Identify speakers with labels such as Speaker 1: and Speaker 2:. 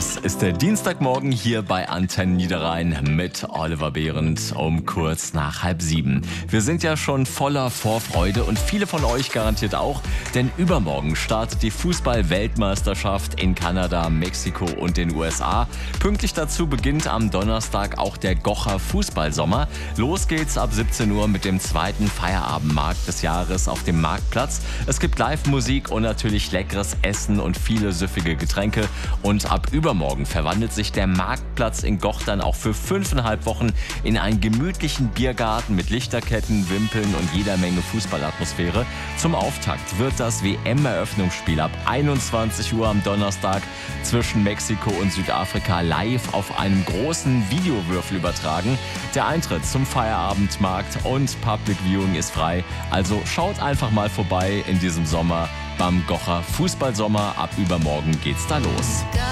Speaker 1: Das ist der Dienstagmorgen hier bei Antenne Niederrhein mit Oliver Behrendt um kurz nach 6:30. Wir sind ja schon voller Vorfreude und viele von euch garantiert auch, denn übermorgen startet die Fußball-Weltmeisterschaft in Kanada, Mexiko und den USA. Pünktlich dazu beginnt am Donnerstag auch der Gocher Fußballsommer. Los geht's ab 17 Uhr mit dem zweiten Feierabendmarkt des Jahres auf dem Marktplatz. Es gibt Live-Musik und natürlich leckeres Essen und viele süffige Getränke. Und ab übermorgen verwandelt sich der Marktplatz in Goch dann auch für 5,5 Wochen in einen gemütlichen Biergarten mit Lichterketten, Wimpeln und jeder Menge Fußballatmosphäre. Zum Auftakt wird das WM-Eröffnungsspiel ab 21 Uhr am Donnerstag zwischen Mexiko und Südafrika live auf einem großen Videowürfel übertragen. Der Eintritt zum Feierabendmarkt und Public Viewing ist frei. Also schaut einfach mal vorbei in diesem Sommer beim Gocher Fußballsommer. Ab übermorgen geht's da los.